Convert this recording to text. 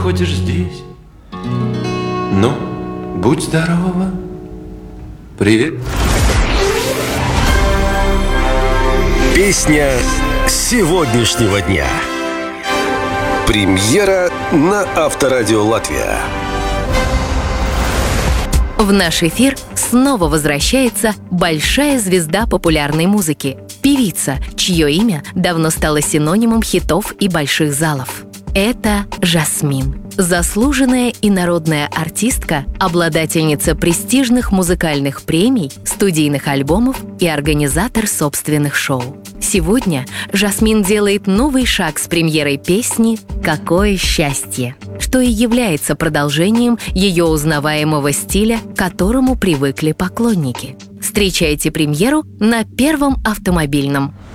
ходишь здесь? Ну, будь здорова. Привет. Песня сегодняшнего дня. Премьера на Авторадио Латвия. В наш эфир снова возвращается большая звезда популярной музыки, певица, чье имя давно стало синонимом хитов и больших залов. Это Жасмин. Заслуженная и народная артистка, обладательница престижных музыкальных премий, студийных альбомов и организатор собственных шоу. Сегодня Жасмин делает новый шаг с премьерой песни «Какое счастье», что и является продолжением ее узнаваемого стиля, к которому привыкли поклонники. Встречайте премьеру на Первом автомобильном.